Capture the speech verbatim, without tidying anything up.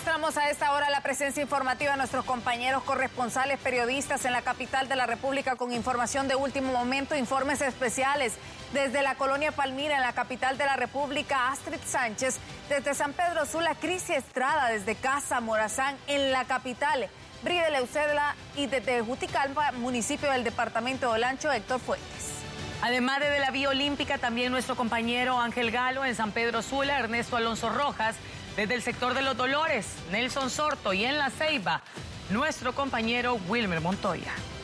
mostramos a esta hora la presencia informativa de nuestros compañeros corresponsales periodistas en la capital de la República con información de último momento, informes especiales desde la colonia Palmira en la capital de la República, Astrid Sánchez, desde San Pedro Sula, Crisi Estrada, desde Casa Morazán en la capital, Bride Leucedla, y desde Juticalpa, municipio del departamento de Olancho, Héctor Fuentes. Además de la Vía Olímpica, también nuestro compañero Ángel Galo en San Pedro Sula, Ernesto Alonso Rojas, desde el sector de Los Dolores, Nelson Sorto, y en La Ceiba, nuestro compañero Wilmer Montoya.